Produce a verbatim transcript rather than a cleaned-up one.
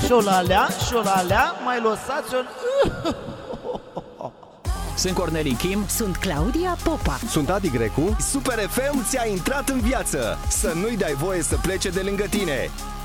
șolalea, șolalea, mai lăsați-o. Sunt Cornelii Kim. Sunt Claudia Popa. Sunt Adi Grecu. Super F M ți-a intrat în viață. Să nu-i dai voie să plece de lângă tine.